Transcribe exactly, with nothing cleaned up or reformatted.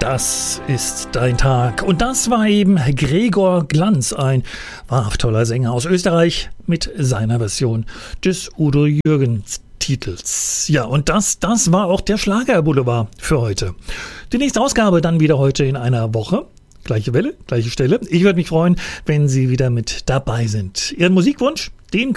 Das ist dein Tag. Und das war eben Gregor Glanz, ein wahrhaft toller Sänger aus Österreich mit seiner Version des Udo Jürgens Titels. Ja, und das, das war auch der Schlagerboulevard für heute. Die nächste Ausgabe dann wieder heute in einer Woche. Gleiche Welle, gleiche Stelle. Ich würde mich freuen, wenn Sie wieder mit dabei sind. Ihren Musikwunsch, den